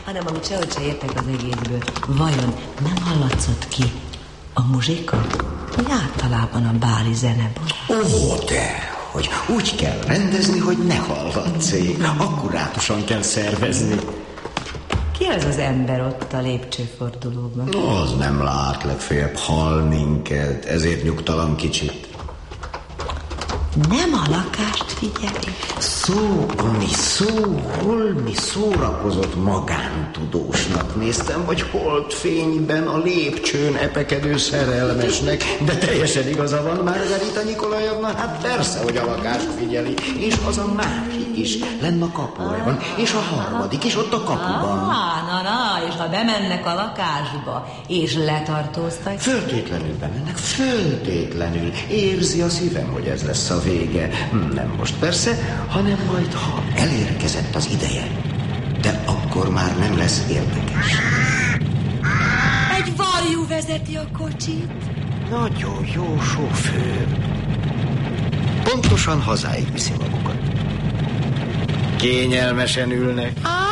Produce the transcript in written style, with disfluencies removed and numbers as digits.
hanem amit sehogy se értek az egészből. Vajon nem hallatszott ki a muzsika? Vagy általában a báli zeneből? Ó, de... hogy úgy kell rendezni, hogy ne hallatszék. Akkurátusan kell szervezni. Ki az az ember ott a lépcsőfordulóban? Az nem lát, legfeljebb hall minket, ezért nyugtalan kicsit. Nem a lakást figyeli? Holmi szórakozott magántudósnak néztem, vagy holdfényben a lépcsőn epekedő szerelmesnek, de teljesen igaza van Margarita Nikolajevna, hát persze, hogy a lakást figyeli, és az a másik is, lenn a kapuajban, és a harmadik is ott a kapuban. És ha bemennek a lakásba, és letartóztatják? Föltétlenül bemennek, föltétlenül. Érzi a szívem, hogy ez lesz a vége. Nem most persze, hanem majd, ha elérkezett az ideje. De akkor már nem lesz érdekes. Egy varjú vezeti a kocsit. Nagyon jó sofőr. Pontosan hazáig viszi magukat. Kényelmesen ülnek.